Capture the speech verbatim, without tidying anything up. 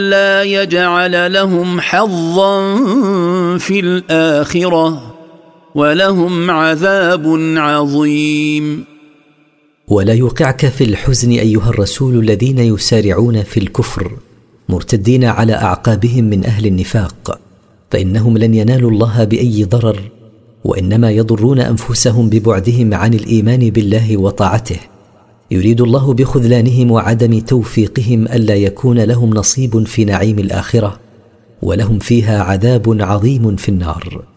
لا يجعل لهم حظا في الآخرة ولهم عذاب عظيم. ولا يوقعك في الحزن أيها الرسول الذين يسارعون في الكفر مرتدين على أعقابهم من أهل النفاق، فإنهم لن ينالوا الله بأي ضرر، وإنما يضرون أنفسهم ببعدهم عن الإيمان بالله وطاعته. يريد الله بخذلانهم وعدم توفيقهم ألا يكون لهم نصيب في نعيم الآخرة، ولهم فيها عذاب عظيم في النار.